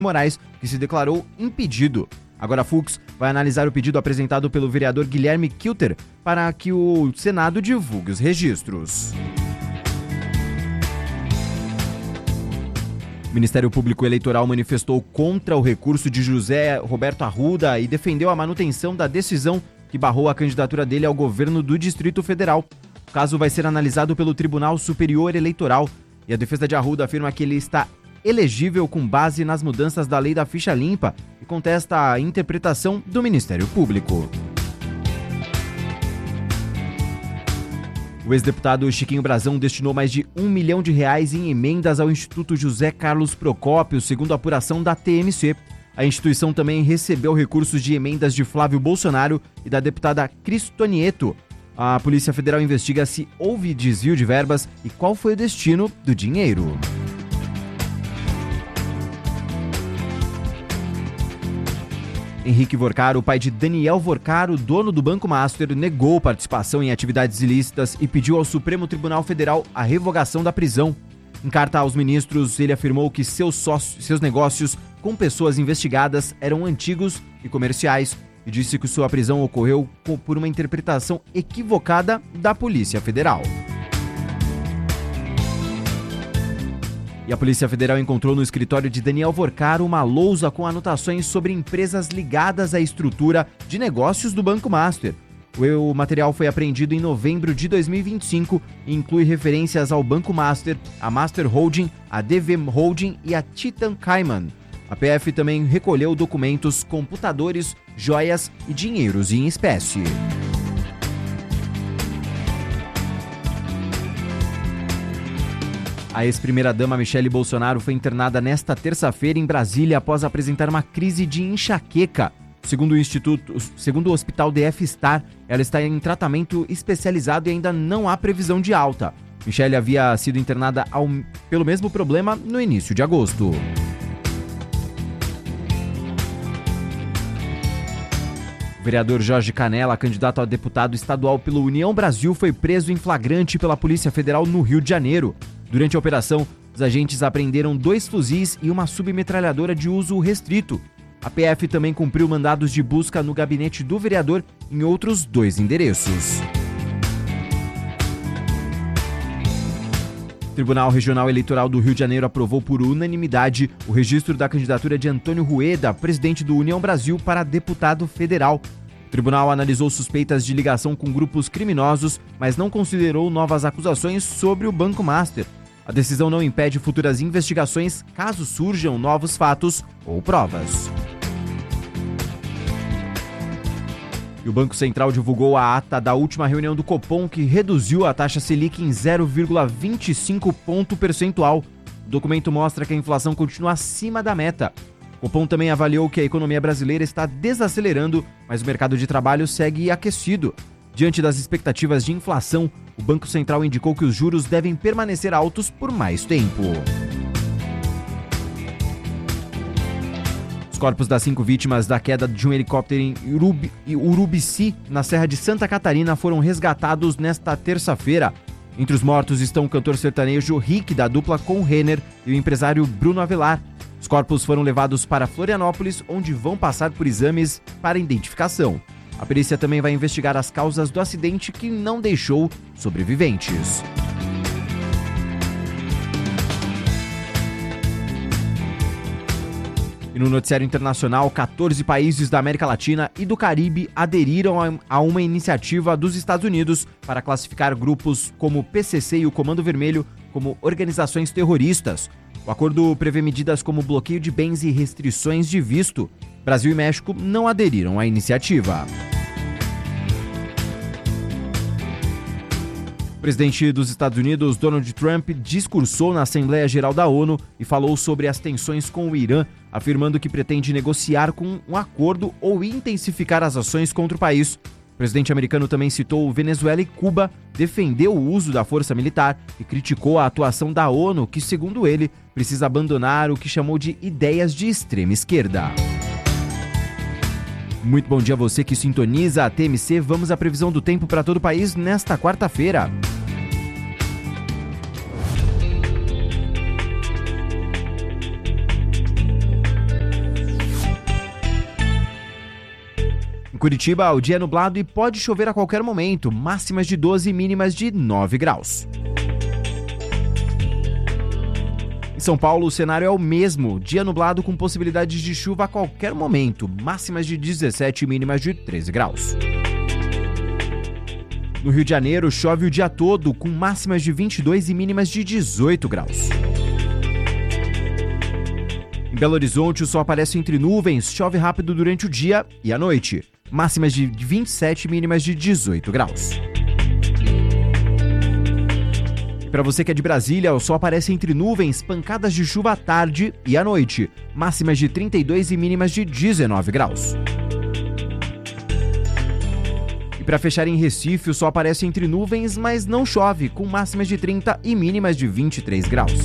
Moraes, que se declarou impedido. Agora a Fux vai analisar o pedido apresentado pelo vereador Guilherme Kilter para que o Senado divulgue os registros. O Ministério Público Eleitoral manifestou contra o recurso de José Roberto Arruda e defendeu a manutenção da decisão que barrou a candidatura dele ao governo do Distrito Federal. O caso vai ser analisado pelo Tribunal Superior Eleitoral e a defesa de Arruda afirma que ele está elegível com base nas mudanças da lei da ficha limpa e contesta a interpretação do Ministério Público. O ex-deputado Chiquinho Brazão destinou mais de R$1 milhão em emendas ao Instituto José Carlos Procópio, segundo a apuração da TMC. A instituição também recebeu recursos de emendas de Flávio Bolsonaro e da deputada Cristonieto. A Polícia Federal investiga se houve desvio de verbas e qual foi o destino do dinheiro. Henrique Vorcaro, pai de Daniel Vorcaro, dono do Banco Master, negou participação em atividades ilícitas e pediu ao Supremo Tribunal Federal a revogação da prisão. Em carta aos ministros, ele afirmou que seus negócios com pessoas investigadas eram antigos e comerciais e disse que sua prisão ocorreu por uma interpretação equivocada da Polícia Federal. E a Polícia Federal encontrou no escritório de Daniel Vorcaro uma lousa com anotações sobre empresas ligadas à estrutura de negócios do Banco Master. O material foi apreendido em novembro de 2025 e inclui referências ao Banco Master, a Master Holding, a DV Holding e a Titan Cayman. A PF também recolheu documentos, computadores, joias e dinheiros em espécie. A ex-primeira-dama Michele Bolsonaro foi internada nesta terça-feira em Brasília após apresentar uma crise de enxaqueca. Segundo o Hospital DF Star, ela está em tratamento especializado e ainda não há previsão de alta. Michele havia sido internada pelo mesmo problema no início de agosto. O vereador Jorge Canella, candidato a deputado estadual pela União Brasil, foi preso em flagrante pela Polícia Federal no Rio de Janeiro. Durante a operação, os agentes apreenderam 2 fuzis e uma submetralhadora de uso restrito. A PF também cumpriu mandados de busca no gabinete do vereador em outros 2 endereços. O Tribunal Regional Eleitoral do Rio de Janeiro aprovou por unanimidade o registro da candidatura de Antônio Rueda, presidente do União Brasil, para deputado federal. O tribunal analisou suspeitas de ligação com grupos criminosos, mas não considerou novas acusações sobre o Banco Master. A decisão não impede futuras investigações caso surjam novos fatos ou provas. E o Banco Central divulgou a ata da última reunião do Copom, que reduziu a taxa Selic em 0,25 ponto percentual. O documento mostra que a inflação continua acima da meta. O Copom também avaliou que a economia brasileira está desacelerando, mas o mercado de trabalho segue aquecido. Diante das expectativas de inflação, o Banco Central indicou que os juros devem permanecer altos por mais tempo. Os corpos das 5 vítimas da queda de um helicóptero em Urubici, na Serra de Santa Catarina, foram resgatados nesta terça-feira. Entre os mortos estão o cantor sertanejo Rick, da dupla com Renner, e o empresário Bruno Avelar. Os corpos foram levados para Florianópolis, onde vão passar por exames para identificação. A perícia também vai investigar as causas do acidente que não deixou sobreviventes. E no noticiário internacional, 14 países da América Latina e do Caribe aderiram a uma iniciativa dos Estados Unidos para classificar grupos como o PCC e o Comando Vermelho como organizações terroristas. O acordo prevê medidas como bloqueio de bens e restrições de visto. Brasil e México não aderiram à iniciativa. O presidente dos Estados Unidos, Donald Trump, discursou na Assembleia Geral da ONU e falou sobre as tensões com o Irã, afirmando que pretende negociar com um acordo ou intensificar as ações contra o país. O presidente americano também citou Venezuela e Cuba, defendeu o uso da força militar e criticou a atuação da ONU, que, segundo ele, precisa abandonar o que chamou de ideias de extrema esquerda. Muito bom dia a você que sintoniza a TMC. Vamos à previsão do tempo para todo o país nesta quarta-feira. Em Curitiba, o dia é nublado e pode chover a qualquer momento, máximas de 12 e mínimas de 9 graus. Em São Paulo, o cenário é o mesmo, dia nublado com possibilidades de chuva a qualquer momento, máximas de 17 e mínimas de 13 graus. No Rio de Janeiro, chove o dia todo, com máximas de 22 e mínimas de 18 graus. Em Belo Horizonte, o sol aparece entre nuvens, chove rápido durante o dia e a noite, máximas de 27 e mínimas de 18 graus. Para você que é de Brasília, o sol aparece entre nuvens, pancadas de chuva à tarde e à noite, máximas de 32 e mínimas de 19 graus. E para fechar em Recife, o sol aparece entre nuvens, mas não chove, com máximas de 30 e mínimas de 23 graus.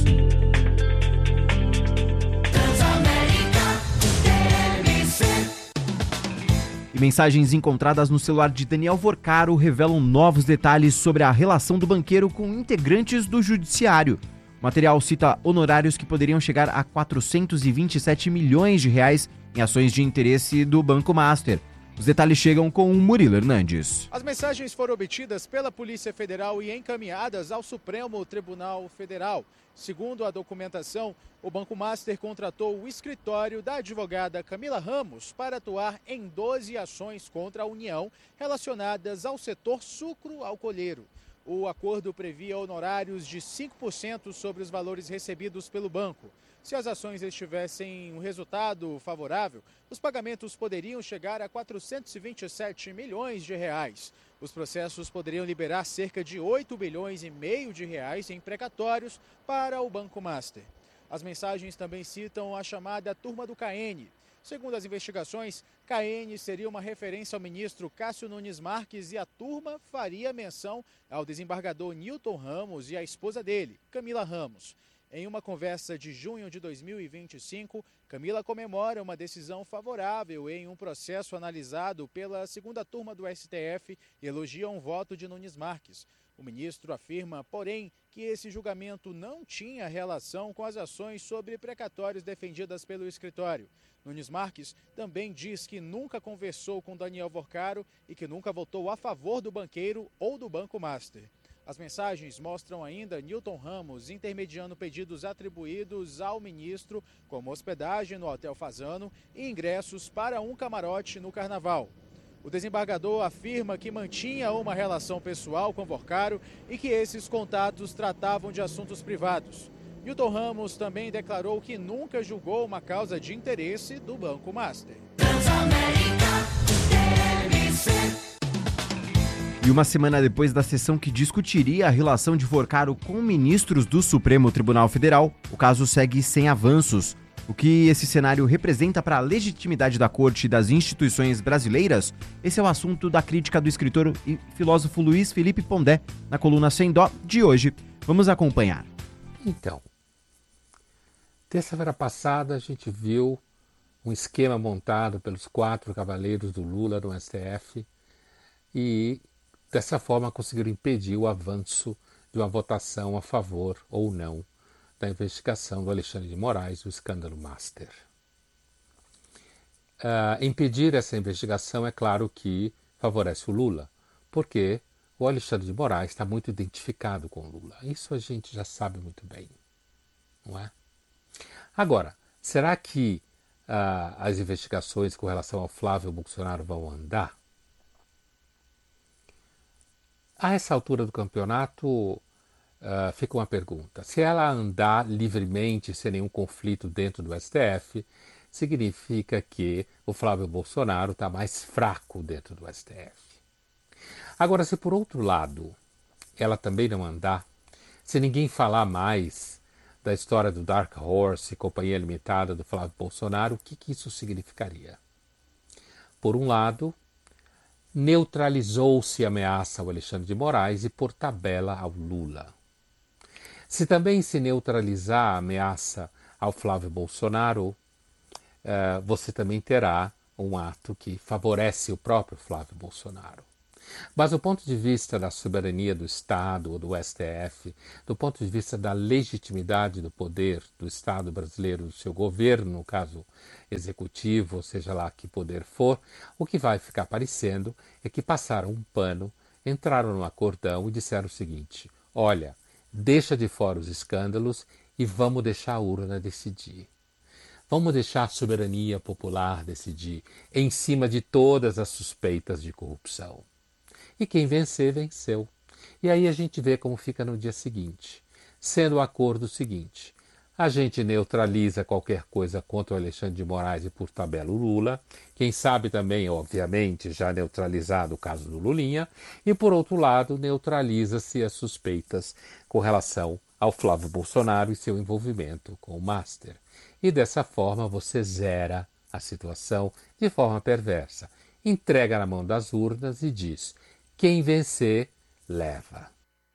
E mensagens encontradas no celular de Daniel Vorcaro revelam novos detalhes sobre a relação do banqueiro com integrantes do judiciário. O material cita honorários que poderiam chegar a 427 milhões de reais em ações de interesse do Banco Master. Os detalhes chegam com o Murilo Hernandes. As mensagens foram obtidas pela Polícia Federal e encaminhadas ao Supremo Tribunal Federal. Segundo a documentação, o Banco Master contratou o escritório da advogada Camila Ramos para atuar em 12 ações contra a União relacionadas ao setor sucro-alcooleiro. O acordo previa honorários de 5% sobre os valores recebidos pelo banco. Se as ações tivessem um resultado favorável, os pagamentos poderiam chegar a 427 milhões de reais. Os processos poderiam liberar cerca de 8 bilhões e meio de reais em precatórios para o Banco Master. As mensagens também citam a chamada Turma do CAEN. Segundo as investigações, CAEN seria uma referência ao ministro Cássio Nunes Marques e a turma faria menção ao desembargador Newton Ramos e à esposa dele, Camila Ramos. Em uma conversa de junho de 2025, Camila comemora uma decisão favorável em um processo analisado pela segunda turma do STF e elogia um voto de Nunes Marques. O ministro afirma, porém, que esse julgamento não tinha relação com as ações sobre precatórios defendidas pelo escritório. Nunes Marques também diz que nunca conversou com Daniel Vorcaro e que nunca votou a favor do banqueiro ou do Banco Master. As mensagens mostram ainda Newton Ramos intermediando pedidos atribuídos ao ministro, como hospedagem no Hotel Fasano e ingressos para um camarote no Carnaval. O desembargador afirma que mantinha uma relação pessoal com Vorcaro e que esses contatos tratavam de assuntos privados. Newton Ramos também declarou que nunca julgou uma causa de interesse do Banco Master. E uma semana depois da sessão que discutiria a relação de Vorcaro com ministros do Supremo Tribunal Federal, o caso segue sem avanços. O que esse cenário representa para a legitimidade da Corte e das instituições brasileiras? Esse é o assunto da crítica do escritor e filósofo Luiz Felipe Pondé na coluna Sem Dó de hoje. Vamos acompanhar. Então, terça-feira passada a gente viu um esquema montado pelos 4 cavaleiros do Lula no STF e dessa forma conseguiram impedir o avanço de uma votação a favor ou não da investigação do Alexandre de Moraes, do escândalo Master. Impedir essa investigação é claro que favorece o Lula, porque o Alexandre de Moraes está muito identificado com o Lula. Isso a gente já sabe muito bem, não é? Agora, será que as investigações com relação ao Flávio Bolsonaro vão andar? A essa altura do campeonato, fica uma pergunta. Se ela andar livremente, sem nenhum conflito dentro do STF, significa que o Flávio Bolsonaro está mais fraco dentro do STF. Agora, se por outro lado ela também não andar, se ninguém falar mais da história do Dark Horse e Companhia Limitada do Flávio Bolsonaro, o que isso significaria? Por um lado, neutralizou-se a ameaça ao Alexandre de Moraes e, por tabela, ao Lula. Se também se neutralizar a ameaça ao Flávio Bolsonaro, você também terá um ato que favorece o próprio Flávio Bolsonaro. Mas do ponto de vista da soberania do Estado ou do STF, do ponto de vista da legitimidade do poder do Estado brasileiro, do seu governo, no caso executivo, ou seja lá que poder for, o que vai ficar parecendo é que passaram um pano, entraram no acordão e disseram o seguinte: olha, deixa de fora os escândalos e vamos deixar a urna decidir. Vamos deixar a soberania popular decidir em cima de todas as suspeitas de corrupção. E quem vencer, venceu. E aí a gente vê como fica no dia seguinte. Sendo o acordo seguinte: a gente neutraliza qualquer coisa contra o Alexandre de Moraes e, por tabela, o Lula. Quem sabe também, obviamente, já neutralizado o caso do Lulinha. E, por outro lado, neutraliza-se as suspeitas com relação ao Flávio Bolsonaro e seu envolvimento com o Master. E dessa forma você zera a situação de forma perversa. Entrega na mão das urnas e diz: quem vencer, leva.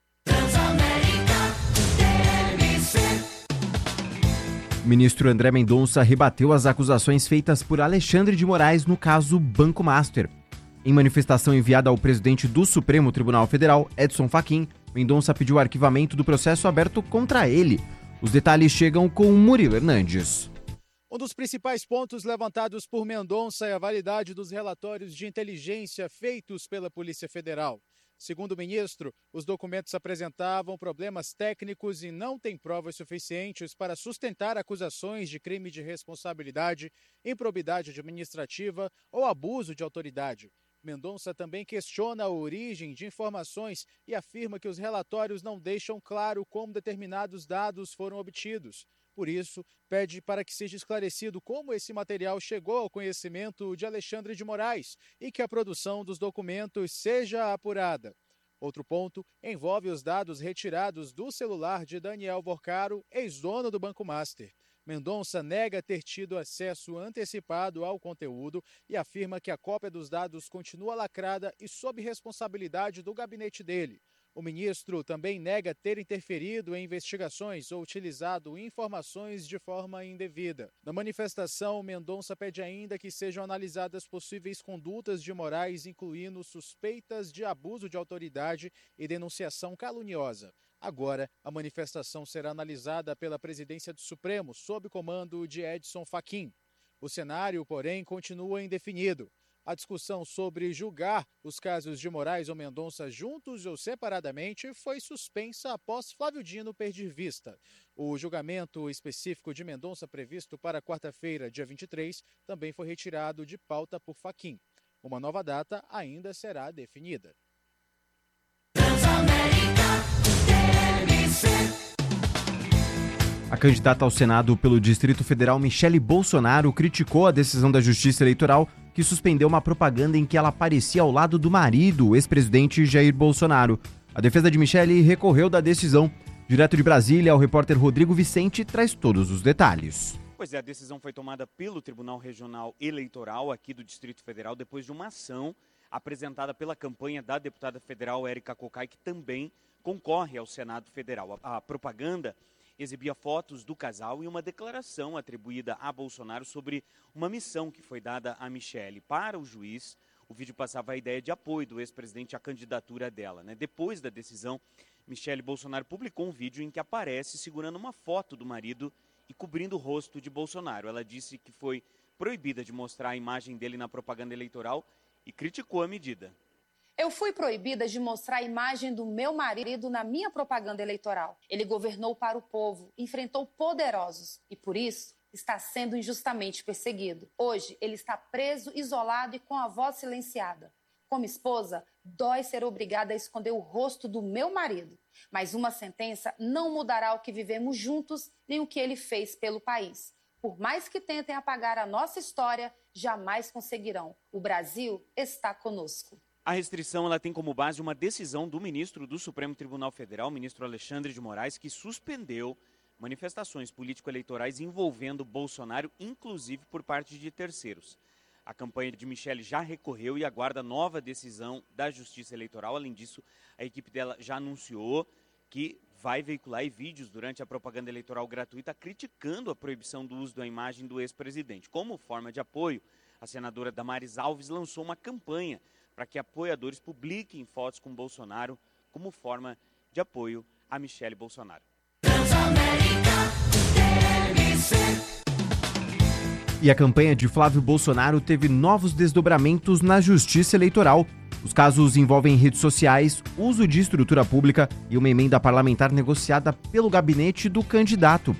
O ministro André Mendonça rebateu as acusações feitas por Alexandre de Moraes no caso Banco Master. Em manifestação enviada ao presidente do Supremo Tribunal Federal, Edson Fachin, Mendonça pediu o arquivamento do processo aberto contra ele. Os detalhes chegam com Murilo Hernandes. Um dos principais pontos levantados por Mendonça é a validade dos relatórios de inteligência feitos pela Polícia Federal. Segundo o ministro, os documentos apresentavam problemas técnicos e não têm provas suficientes para sustentar acusações de crime de responsabilidade, improbidade administrativa ou abuso de autoridade. Mendonça também questiona a origem de informações e afirma que os relatórios não deixam claro como determinados dados foram obtidos. Por isso, pede para que seja esclarecido como esse material chegou ao conhecimento de Alexandre de Moraes e que a produção dos documentos seja apurada. Outro ponto envolve os dados retirados do celular de Daniel Vorcaro, ex-dono do Banco Master. Mendonça nega ter tido acesso antecipado ao conteúdo e afirma que a cópia dos dados continua lacrada e sob responsabilidade do gabinete dele. O ministro também nega ter interferido em investigações ou utilizado informações de forma indevida. Na manifestação, Mendonça pede ainda que sejam analisadas possíveis condutas de Moraes, incluindo suspeitas de abuso de autoridade e denunciação caluniosa. Agora, a manifestação será analisada pela presidência do Supremo, sob comando de Edson Fachin. O cenário, porém, continua indefinido. A discussão sobre julgar os casos de Moraes ou Mendonça juntos ou separadamente foi suspensa após Flávio Dino perder vista. O julgamento específico de Mendonça, previsto para quarta-feira, dia 23, também foi retirado de pauta por Fachin. Uma nova data ainda será definida. A candidata ao Senado pelo Distrito Federal, Michele Bolsonaro, criticou a decisão da Justiça Eleitoral que suspendeu uma propaganda em que ela aparecia ao lado do marido, o ex-presidente Jair Bolsonaro. A defesa de Michele recorreu da decisão. Direto de Brasília, o repórter Rodrigo Vicente traz todos os detalhes. Pois é, a decisão foi tomada pelo Tribunal Regional Eleitoral aqui do Distrito Federal depois de uma ação apresentada pela campanha da deputada federal Érica Cocai, que também concorre ao Senado Federal. A propaganda exibia fotos do casal e uma declaração atribuída a Bolsonaro sobre uma missão que foi dada a Michele. Para o juiz, o vídeo passava a ideia de apoio do ex-presidente à candidatura dela. Depois da decisão, Michele Bolsonaro publicou um vídeo em que aparece segurando uma foto do marido e cobrindo o rosto de Bolsonaro. Ela disse que foi proibida de mostrar a imagem dele na propaganda eleitoral e criticou a medida. Eu fui proibida de mostrar a imagem do meu marido na minha propaganda eleitoral. Ele governou para o povo, enfrentou poderosos e, por isso, está sendo injustamente perseguido. Hoje, ele está preso, isolado e com a voz silenciada. Como esposa, dói ser obrigada a esconder o rosto do meu marido. Mas uma sentença não mudará o que vivemos juntos nem o que ele fez pelo país. Por mais que tentem apagar a nossa história, jamais conseguirão. O Brasil está conosco. A restrição ela tem como base uma decisão do ministro do Supremo Tribunal Federal, ministro Alexandre de Moraes, que suspendeu manifestações político-eleitorais envolvendo Bolsonaro, inclusive por parte de terceiros. A campanha de Michele já recorreu e aguarda nova decisão da Justiça Eleitoral. Além disso, a equipe dela já anunciou que vai veicular vídeos durante a propaganda eleitoral gratuita criticando a proibição do uso da imagem do ex-presidente. Como forma de apoio, a senadora Damares Alves lançou uma campanha para que apoiadores publiquem fotos com Bolsonaro como forma de apoio a Michele Bolsonaro. E a campanha de Flávio Bolsonaro teve novos desdobramentos na Justiça Eleitoral. Os casos envolvem redes sociais, uso de estrutura pública e uma emenda parlamentar negociada pelo gabinete do candidato.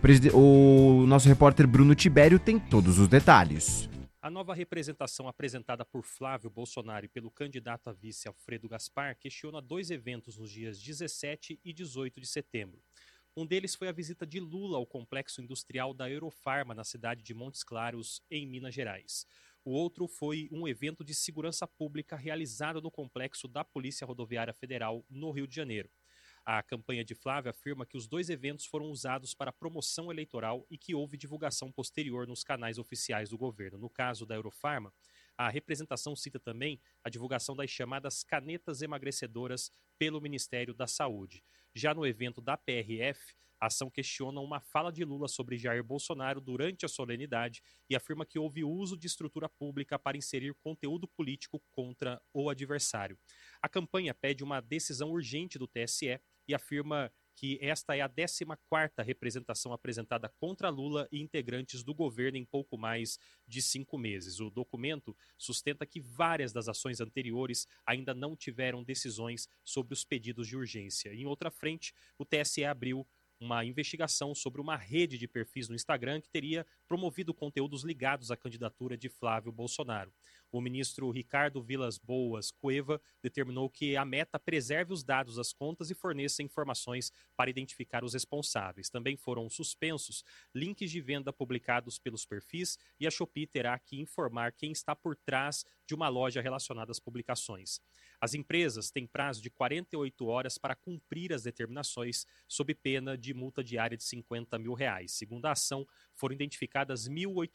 O nosso repórter Bruno Tibério tem todos os detalhes. A nova representação apresentada por Flávio Bolsonaro e pelo candidato a vice Alfredo Gaspar questiona 2 eventos nos dias 17 e 18 de setembro. Um deles foi a visita de Lula ao complexo industrial da Eurofarma, na cidade de Montes Claros, em Minas Gerais. O outro foi um evento de segurança pública realizado no complexo da Polícia Rodoviária Federal, no Rio de Janeiro. A campanha de Flávio afirma que os 2 eventos foram usados para promoção eleitoral e que houve divulgação posterior nos canais oficiais do governo. No caso da Eurofarma, a representação cita também a divulgação das chamadas canetas emagrecedoras pelo Ministério da Saúde. Já no evento da PRF, a ação questiona uma fala de Lula sobre Jair Bolsonaro durante a solenidade e afirma que houve uso de estrutura pública para inserir conteúdo político contra o adversário. A campanha pede uma decisão urgente do TSE e afirma que esta é a 14ª representação apresentada contra Lula e integrantes do governo em pouco mais de 5 meses. O documento sustenta que várias das ações anteriores ainda não tiveram decisões sobre os pedidos de urgência. Em outra frente, o TSE abriu uma investigação sobre uma rede de perfis no Instagram que teria promovido conteúdos ligados à candidatura de Flávio Bolsonaro. O ministro Ricardo Vilas Boas Cueva determinou que a Meta preserve os dados das contas e forneça informações para identificar os responsáveis. Também foram suspensos links de venda publicados pelos perfis e a Shopee terá que informar quem está por trás de uma loja relacionada às publicações. As empresas têm prazo de 48 horas para cumprir as determinações, sob pena de multa diária de R$50 mil. Segundo a ação, foram identificadas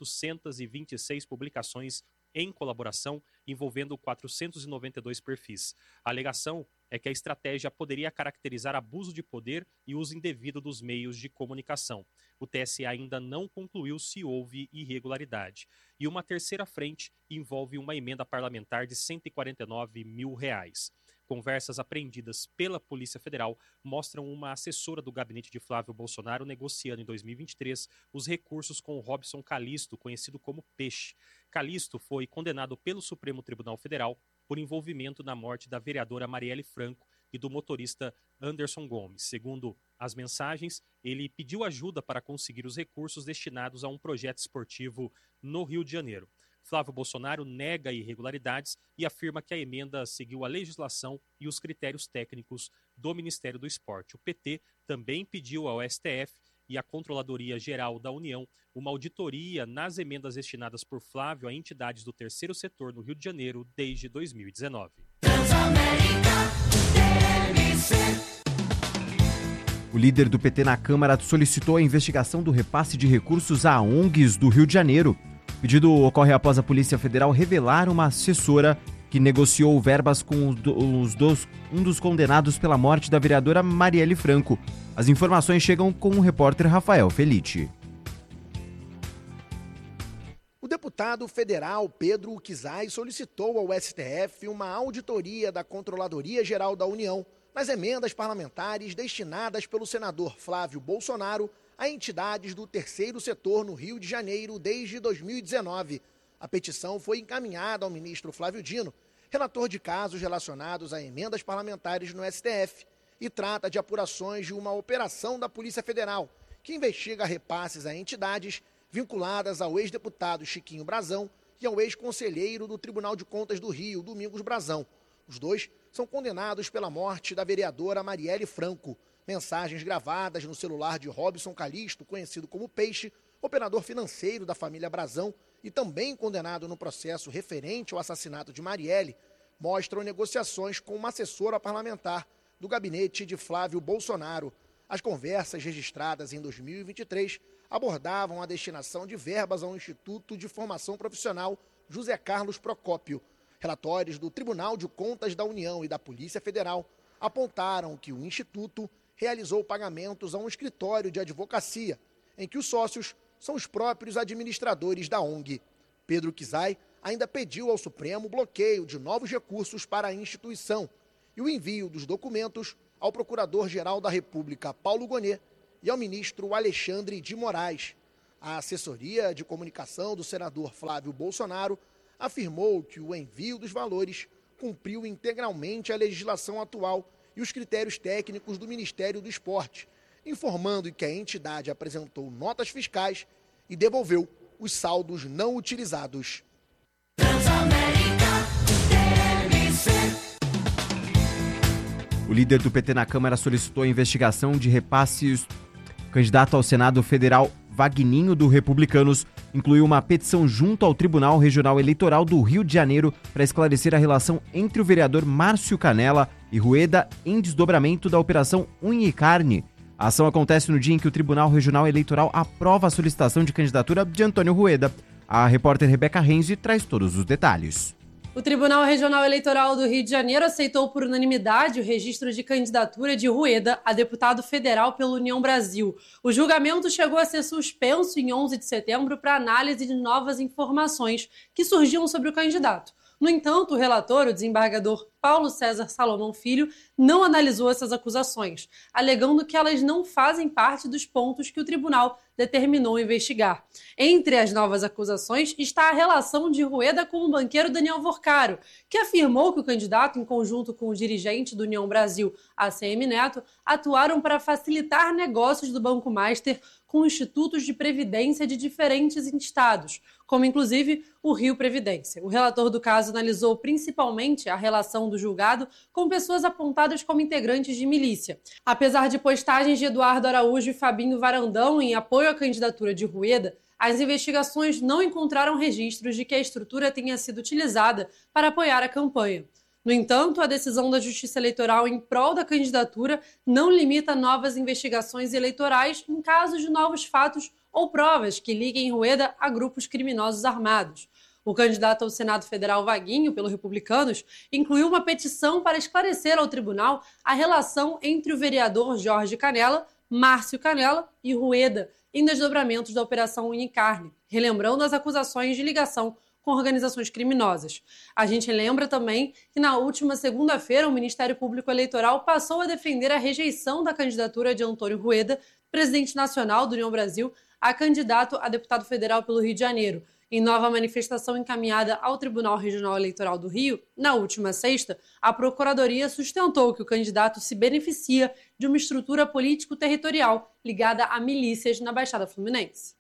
1.826 publicações em colaboração, envolvendo 492 perfis. A alegação é que a estratégia poderia caracterizar abuso de poder e uso indevido dos meios de comunicação. O TSE ainda não concluiu se houve irregularidade. E uma terceira frente envolve uma emenda parlamentar de R$149 mil. Conversas apreendidas pela Polícia Federal mostram uma assessora do gabinete de Flávio Bolsonaro negociando em 2023 os recursos com o Robson Calixto, conhecido como Peixe. Calixto foi condenado pelo Supremo Tribunal Federal por envolvimento na morte da vereadora Marielle Franco e do motorista Anderson Gomes. Segundo as mensagens, ele pediu ajuda para conseguir os recursos destinados a um projeto esportivo no Rio de Janeiro. Flávio Bolsonaro nega irregularidades e afirma que a emenda seguiu a legislação e os critérios técnicos do Ministério do Esporte. O PT também pediu ao STF e à Controladoria Geral da União uma auditoria nas emendas destinadas por Flávio a entidades do terceiro setor no Rio de Janeiro desde 2019. O líder do PT na Câmara solicitou a investigação do repasse de recursos a ONGs do Rio de Janeiro. O pedido ocorre após a Polícia Federal revelar uma assessora que negociou verbas com um dos condenados pela morte da vereadora Marielle Franco. As informações chegam com o repórter Rafael Felitti. O deputado federal Pedro Kizai solicitou ao STF uma auditoria da Controladoria Geral da União nas emendas parlamentares destinadas pelo senador Flávio Bolsonaro a entidades do terceiro setor no Rio de Janeiro desde 2019. A petição foi encaminhada ao ministro Flávio Dino, relator de casos relacionados a emendas parlamentares no STF, e trata de apurações de uma operação da Polícia Federal, que investiga repasses a entidades vinculadas ao ex-deputado Chiquinho Brazão e ao ex-conselheiro do Tribunal de Contas do Rio, Domingos Brazão. Os dois são condenados pela morte da vereadora Marielle Franco. Mensagens gravadas no celular de Robson Calixto, conhecido como Peixe, operador financeiro da família Brazão e também condenado no processo referente ao assassinato de Marielle, mostram negociações com uma assessora parlamentar do gabinete de Flávio Bolsonaro. As conversas registradas em 2023 abordavam a destinação de verbas ao Instituto de Formação Profissional José Carlos Procópio. Relatórios do Tribunal de Contas da União e da Polícia Federal apontaram que o Instituto realizou pagamentos a um escritório de advocacia, em que os sócios são os próprios administradores da ONG. Pedro Kizai ainda pediu ao Supremo o bloqueio de novos recursos para a instituição e o envio dos documentos ao Procurador-Geral da República, Paulo Gonet, e ao ministro Alexandre de Moraes. A assessoria de comunicação do senador Flávio Bolsonaro afirmou que o envio dos valores cumpriu integralmente a legislação atual e os critérios técnicos do Ministério do Esporte, informando que a entidade apresentou notas fiscais e devolveu os saldos não utilizados. O líder do PT na Câmara solicitou a investigação de repasses. O candidato ao Senado Federal, Vagninho, do Republicanos, incluiu uma petição junto ao Tribunal Regional Eleitoral do Rio de Janeiro para esclarecer a relação entre o vereador Márcio Canela e Rueda em desdobramento da Operação Unha e Carne. A ação acontece no dia em que o Tribunal Regional Eleitoral aprova a solicitação de candidatura de Antônio Rueda. A repórter Rebeca Renzi traz todos os detalhes. O Tribunal Regional Eleitoral do Rio de Janeiro aceitou por unanimidade o registro de candidatura de Rueda a deputado federal pela União Brasil. O julgamento chegou a ser suspenso em 11 de setembro para análise de novas informações que surgiam sobre o candidato. No entanto, o relator, o desembargador Paulo César Salomão Filho, não analisou essas acusações, alegando que elas não fazem parte dos pontos que o tribunal determinou investigar. Entre as novas acusações está a relação de Rueda com o banqueiro Daniel Vorcaro, que afirmou que o candidato, em conjunto com o dirigente do União Brasil, ACM Neto, atuaram para facilitar negócios do Banco Master com institutos de previdência de diferentes estados, como inclusive o Rio Previdência. O relator do caso analisou principalmente a relação do julgado com pessoas apontadas como integrantes de milícia. Apesar de postagens de Eduardo Araújo e Fabinho Varandão em apoio à candidatura de Rueda, as investigações não encontraram registros de que a estrutura tenha sido utilizada para apoiar a campanha. No entanto, a decisão da Justiça Eleitoral em prol da candidatura não limita novas investigações eleitorais em casos de novos fatos ou provas que liguem Rueda a grupos criminosos armados. O candidato ao Senado Federal Vagninho, pelo Republicanos, incluiu uma petição para esclarecer ao tribunal a relação entre o vereador Jorge Canela, Márcio Canela e Rueda em desdobramentos da Operação Unha e Carne, relembrando as acusações de ligação com organizações criminosas. A gente lembra também que na última segunda-feira o Ministério Público Eleitoral passou a defender a rejeição da candidatura de Antônio Rueda, presidente nacional do União Brasil, a candidato a deputado federal pelo Rio de Janeiro. Em nova manifestação encaminhada ao Tribunal Regional Eleitoral do Rio, na última sexta, a Procuradoria sustentou que o candidato se beneficia de uma estrutura político-territorial ligada a milícias na Baixada Fluminense.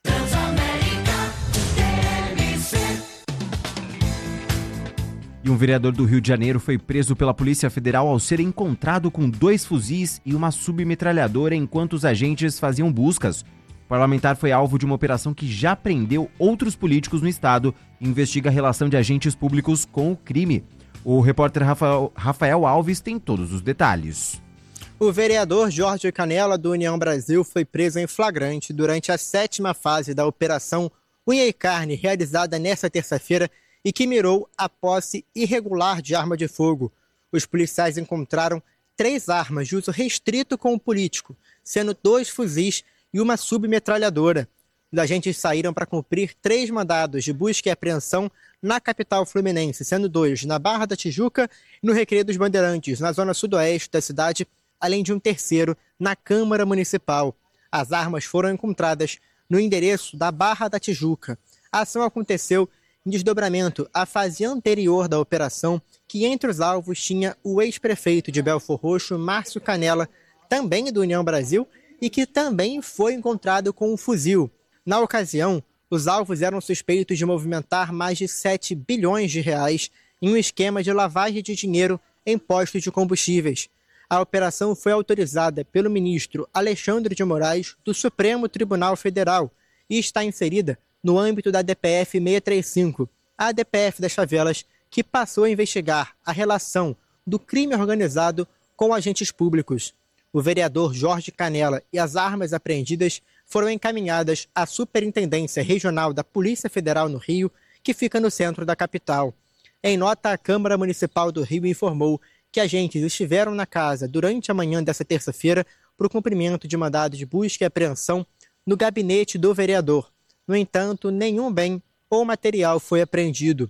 E um vereador do Rio de Janeiro foi preso pela Polícia Federal ao ser encontrado com 2 fuzis e uma submetralhadora enquanto os agentes faziam buscas. O parlamentar foi alvo de uma operação que já prendeu outros políticos no estado e investiga a relação de agentes públicos com o crime. O repórter Rafael Alves tem todos os detalhes. O vereador Jorge Canela, do União Brasil, foi preso em flagrante durante a 7ª fase da Operação Unha e Carne, realizada nesta terça-feira, e que mirou a posse irregular de arma de fogo. Os policiais encontraram 3 armas de uso restrito com o político, sendo 2 fuzis e uma submetralhadora. Os agentes saíram para cumprir 3 mandados de busca e apreensão na capital fluminense, sendo 2 na Barra da Tijuca e no Recreio dos Bandeirantes, na zona sudoeste da cidade, além de um 3º na Câmara Municipal. As armas foram encontradas no endereço da Barra da Tijuca. A ação aconteceu em desdobramento à fase anterior da operação, que entre os alvos tinha o ex-prefeito de Belfor Roxo, Márcio Canela, também do União Brasil, e que também foi encontrado com um fuzil. Na ocasião, os alvos eram suspeitos de movimentar mais de 7 bilhões de reais em um esquema de lavagem de dinheiro em postos de combustíveis. A operação foi autorizada pelo ministro Alexandre de Moraes, do Supremo Tribunal Federal, e está inserida no âmbito da DPF 635, a DPF das favelas, que passou a investigar a relação do crime organizado com agentes públicos. O vereador Jorge Canela e as armas apreendidas foram encaminhadas à Superintendência Regional da Polícia Federal no Rio, que fica no centro da capital. Em nota, a Câmara Municipal do Rio informou que agentes estiveram na casa durante a manhã dessa terça-feira para o cumprimento de mandado de busca e apreensão no gabinete do vereador. No entanto, nenhum bem ou material foi apreendido.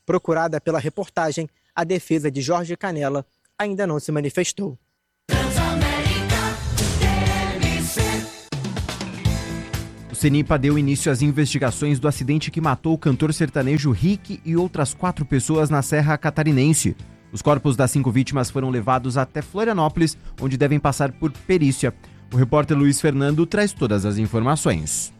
Procurada pela reportagem, a defesa de Jorge Canella ainda não se manifestou. O CENIPA deu início às investigações do acidente que matou o cantor sertanejo Rick e outras 4 pessoas na Serra Catarinense. Os corpos das 5 vítimas foram levados até Florianópolis, onde devem passar por perícia. O repórter Luiz Fernando traz todas as informações.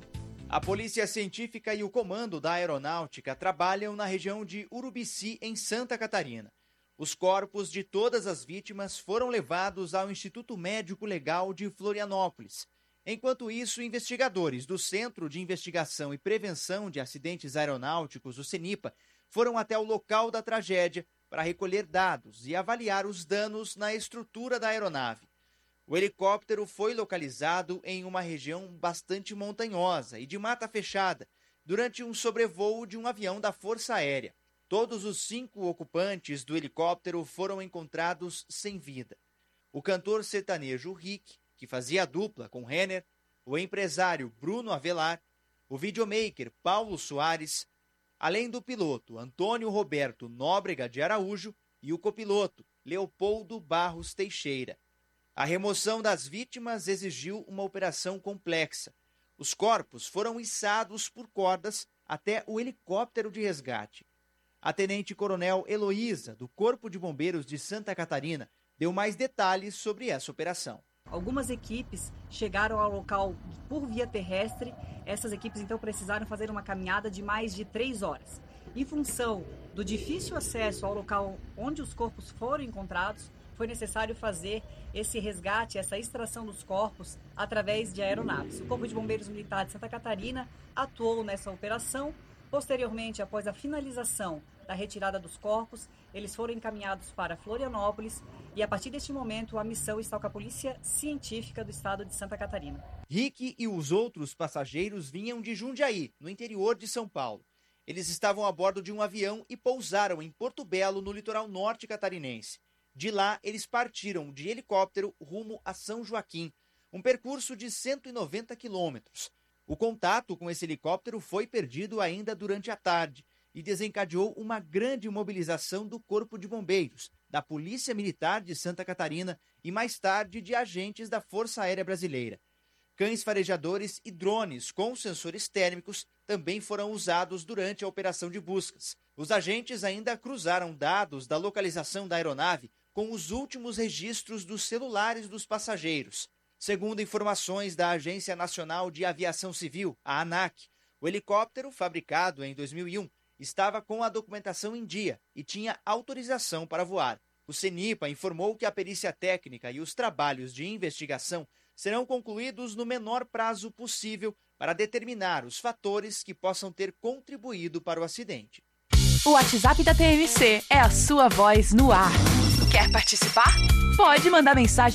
A Polícia Científica e o Comando da Aeronáutica trabalham na região de Urubici, em Santa Catarina. Os corpos de todas as vítimas foram levados ao Instituto Médico Legal de Florianópolis. Enquanto isso, investigadores do Centro de Investigação e Prevenção de Acidentes Aeronáuticos, o CENIPA, foram até o local da tragédia para recolher dados e avaliar os danos na estrutura da aeronave. O helicóptero foi localizado em uma região bastante montanhosa e de mata fechada durante um sobrevoo de um avião da Força Aérea. Todos os 5 ocupantes do helicóptero foram encontrados sem vida. O cantor sertanejo Rick, que fazia dupla com Renner, o empresário Bruno Avelar, o videomaker Paulo Soares, além do piloto Antônio Roberto Nóbrega de Araújo e o copiloto Leopoldo Barros Teixeira. A remoção das vítimas exigiu uma operação complexa. Os corpos foram içados por cordas até o helicóptero de resgate. A tenente-coronel Heloísa, do Corpo de Bombeiros de Santa Catarina, deu mais detalhes sobre essa operação. Algumas equipes chegaram ao local por via terrestre. Essas equipes, então, precisaram fazer uma caminhada de mais de 3 horas. Em função do difícil acesso ao local onde os corpos foram encontrados, foi necessário fazer esse resgate, essa extração dos corpos através de aeronaves. O Corpo de Bombeiros Militar de Santa Catarina atuou nessa operação. Posteriormente, após a finalização da retirada dos corpos, eles foram encaminhados para Florianópolis e, a partir deste momento, a missão está com a Polícia Científica do Estado de Santa Catarina. Rick e os outros passageiros vinham de Jundiaí, no interior de São Paulo. Eles estavam a bordo de um avião e pousaram em Porto Belo, no litoral norte catarinense. De lá, eles partiram de helicóptero rumo a São Joaquim, um percurso de 190 quilômetros. O contato com esse helicóptero foi perdido ainda durante a tarde e desencadeou uma grande mobilização do Corpo de Bombeiros, da Polícia Militar de Santa Catarina e, mais tarde, de agentes da Força Aérea Brasileira. Cães farejadores e drones com sensores térmicos também foram usados durante a operação de buscas. Os agentes ainda cruzaram dados da localização da aeronave com os últimos registros dos celulares dos passageiros. Segundo informações da Agência Nacional de Aviação Civil, a ANAC, o helicóptero, fabricado em 2001, estava com a documentação em dia e tinha autorização para voar. O CENIPA informou que a perícia técnica e os trabalhos de investigação serão concluídos no menor prazo possível para determinar os fatores que possam ter contribuído para o acidente. O WhatsApp da TMC é a sua voz no ar. Quer participar? Pode mandar mensagem